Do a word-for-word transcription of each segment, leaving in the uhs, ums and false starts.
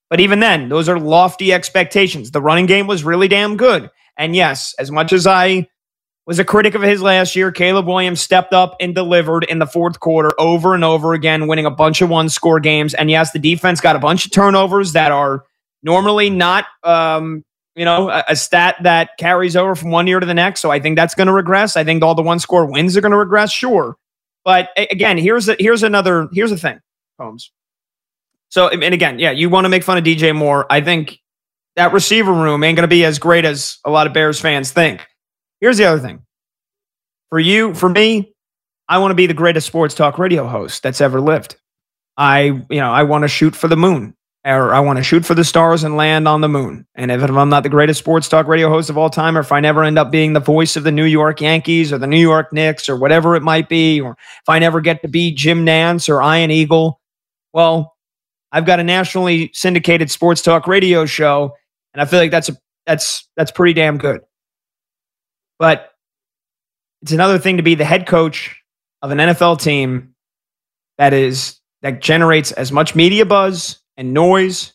But even then, those are lofty expectations. The running game was really damn good. And yes, as much as I was a critic of his last year, Caleb Williams stepped up and delivered in the fourth quarter over and over again, winning a bunch of one-score games. And yes, the defense got a bunch of turnovers that are normally not, um, you know, a, a stat that carries over from one year to the next. So I think that's going to regress. I think all the one-score wins are going to regress, sure. But again, here's a, here's another here's the thing, Holmes. So and again, yeah, you want to make fun of D J Moore. I think that receiver room ain't going to be as great as a lot of Bears fans think. Here's the other thing. For you, for me, I want to be the greatest sports talk radio host that's ever lived. I, you know, I want to shoot for the moon, or I want to shoot for the stars and land on the moon. And if I'm not the greatest sports talk radio host of all time, or if I never end up being the voice of the New York Yankees or the New York Knicks or whatever it might be, or if I never get to be Jim Nantz or Ian Eagle, well, I've got a nationally syndicated sports talk radio show, and I feel like that's a, that's that's pretty damn good. But it's another thing to be the head coach of an N F L team that is that generates as much media buzz and noise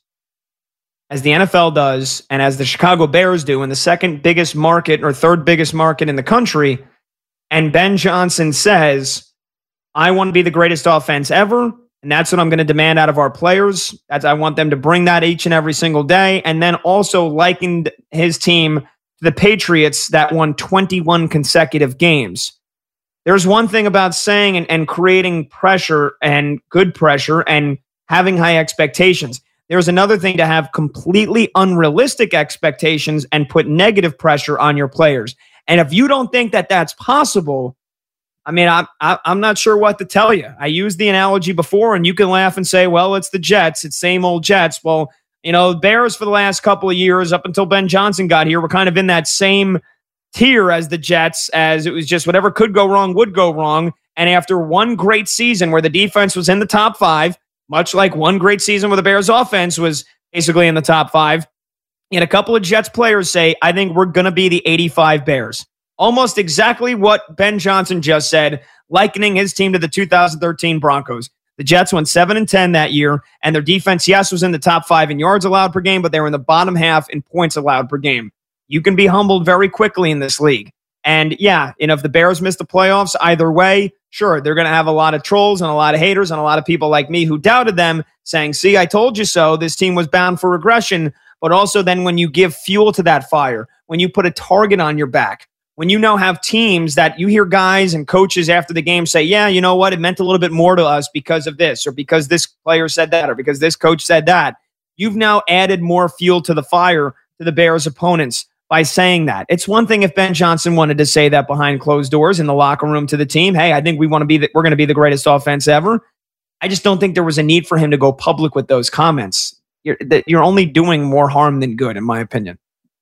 as the N F L does, and as the Chicago Bears do in the second biggest market or third biggest market in the country. And Ben Johnson says, I want to be the greatest offense ever, and that's what I'm going to demand out of our players. That's, I want them to bring that each and every single day. And then also likened his team the Patriots that won twenty-one consecutive games. There's one thing about saying and, and creating pressure and good pressure and having high expectations. There's another thing to have completely unrealistic expectations and put negative pressure on your players. And if you don't think that that's possible, I mean, I, I, I'm not sure what to tell you. I used the analogy before, and you can laugh and say, well, it's the Jets. It's same old Jets. Well, you know, Bears for the last couple of years, up until Ben Johnson got here, were kind of in that same tier as the Jets, as it was just whatever could go wrong would go wrong. And after one great season where the defense was in the top five, much like one great season where the Bears offense was basically in the top five, and a couple of Jets players say, I think we're going to be the eighty-five Bears. Almost exactly what Ben Johnson just said, likening his team to the two thousand thirteen Broncos. The Jets went seven and ten that year, and their defense, yes, was in the top five in yards allowed per game, but they were in the bottom half in points allowed per game. You can be humbled very quickly in this league. And yeah, you know, if the Bears miss the playoffs, either way, sure, they're going to have a lot of trolls and a lot of haters and a lot of people like me who doubted them saying, see, I told you so. This team was bound for regression. But also then when you give fuel to that fire, when you put a target on your back, when you now have teams that you hear guys and coaches after the game say, yeah, you know what, it meant a little bit more to us because of this, or because this player said that, or because this coach said that, you've now added more fuel to the fire to the Bears' opponents by saying that. It's one thing if Ben Johnson wanted to say that behind closed doors in the locker room to the team, hey, I think we want to be the, we're going to be the greatest offense ever. I just don't think there was a need for him to go public with those comments. You're, that you're only doing more harm than good, in my opinion.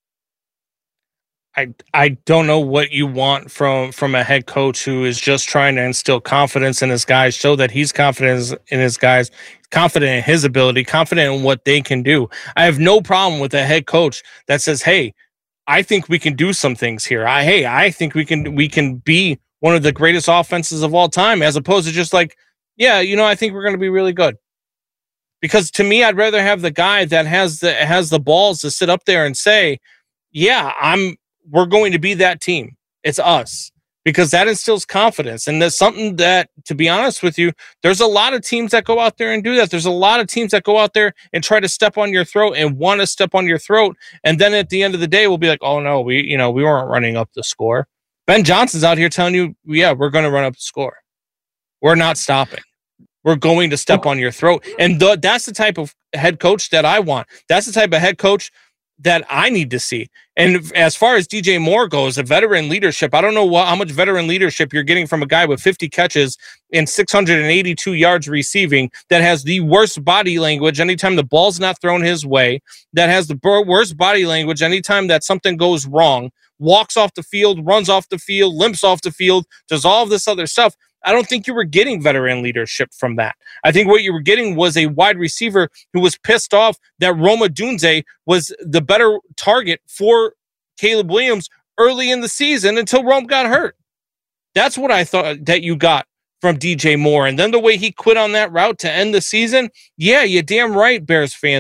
I I don't know what you want from from a head coach who is just trying to instill confidence in his guys, show that he's confident in his guys, confident in his ability, confident in what they can do. I have no problem with a head coach that says, hey, I think we can do some things here. I hey, I think we can we can be one of the greatest offenses of all time, as opposed to just like, yeah, you know, I think we're going to be really good. Because to me, I'd rather have the guy that has the has the balls to sit up there and say, yeah, I'm we're going to be that team. It's us, because that instills confidence. And there's something that, to be honest with you, there's a lot of teams that go out there and do that. There's a lot of teams that go out there and try to step on your throat and want to step on your throat. And then at the end of the day, we'll be like, oh no, we, you know, we weren't running up the score. Ben Johnson's out here telling you, yeah, we're going to run up the score. We're not stopping. We're going to step on your throat. And th- that's the type of head coach that I want. That's the type of head coach that I need to see. And as far as D J Moore goes, the veteran leadership, I don't know what, how much veteran leadership you're getting from a guy with fifty catches and six hundred eighty-two yards receiving, that has the worst body language anytime the ball's not thrown his way, that has the worst body language anytime that something goes wrong, walks off the field, runs off the field, limps off the field, does all of this other stuff. I don't think you were getting veteran leadership from that. I think what you were getting was a wide receiver who was pissed off that Rome Odunze was the better target for Caleb Williams early in the season until Rome got hurt. That's what I thought that you got from D J Moore. And then the way he quit on that route to end the season, yeah, you're damn right, Bears fans.